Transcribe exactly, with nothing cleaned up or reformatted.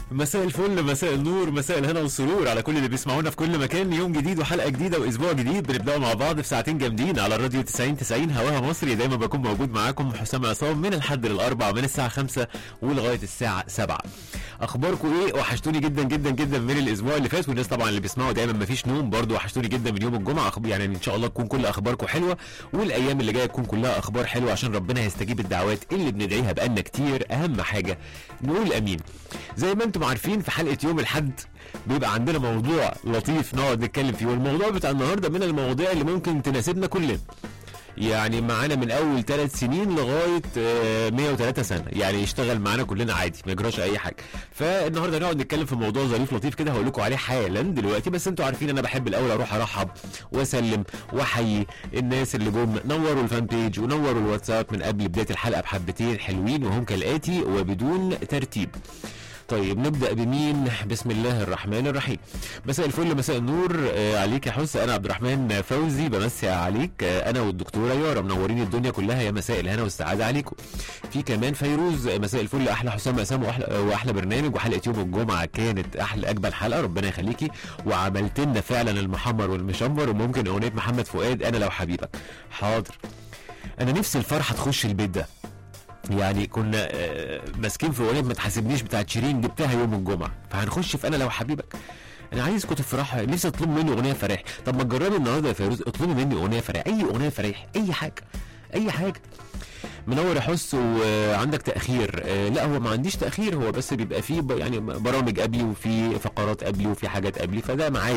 مساء الفل، مساء النور، مساء الهنا والسرور على كل اللي بيسمعونا في كل مكان. يوم جديد وحلقه جديده واسبوع جديد بنبداوا مع بعض في ساعتين جامدين على الراديو تسعين تسعين هواها مصري. دايما بكون موجود معاكم حسام عصام من الحد للاربع من الساعه خمسة ولغايه الساعه سبعة. اخباركم ايه؟ وحشتوني جدا جدا جدا من الاسبوع اللي فات، والناس طبعا اللي بيسمعوا دايما مفيش نوم برضو وحشتوني جدا من يوم الجمعه. يعني ان شاء الله تكون كل اخباركم حلوه، والايام اللي جايه تكون كلها اخبار حلوه عشان ربنا يستجيب الدعوات اللي بندعيها بقالنا كتير. اهم حاجه نقول امين. زي ما انتم عارفين في حلقه يوم الاحد بيبقى عندنا موضوع لطيف نقعد نتكلم فيه، والموضوع بتاع النهارده من المواضيع اللي ممكن تناسبنا كلنا. يعني معانا من اول ثلاث سنين لغايه مية وتلاتة سنه، يعني يشتغل معانا كلنا عادي ما يجراش اي حاجه. فالنهارده نقعد نتكلم في موضوع ظريف لطيف كده هقول لكم عليه حالا دلوقتي. بس انتوا عارفين انا بحب الاول اروح ارحب واسلم واحيي الناس اللي جم نوروا الفان بيج ونوروا الواتساب من قبل بدايه الحلقه بحبتين حلوين، وهم كالاتي وبدون ترتيب. طيب نبدا بمين؟ بسم الله الرحمن الرحيم. مساء الفل، مساء النور آه عليك يا حس. انا عبد الرحمن فوزي بمسي عليك آه انا والدكتوره يارا، منورين الدنيا كلها. يا مساء الهنا والسعاده عليكم. في كمان فيروز، مساء الفل، احلى حسام اسام واحلى واحلى برنامج، وحلقه يوم الجمعه كانت احلى اجمل حلقه، ربنا يخليكي. وعملت لنا فعلا المحمر والمشمر، وممكن اغنيه محمد فؤاد انا لو حبيبك. حاضر. انا نفسي الفرحه تخش البيت ده. يعني كنا ماسكين في اغنيه ما تحاسبنيش بتاعت شيرين، جبتها يوم الجمعه، فهنخش في انا لو حبيبك. انا عايزكم تفرحوا، نفسي اطلب مني اغنيه فرح. طب ما تجربي النهارده يا فيروز، اطلبي مني اغنيه فرح، اي اغنيه فرح، اي حاجه اي حاجه. منور يا حس. وعندك تاخير؟ آه لا هو ما عنديش تاخير، هو بس بيبقى فيه يعني برامج قبلي وفي فقرات قبلي وفي حاجات قبلي، فده معايا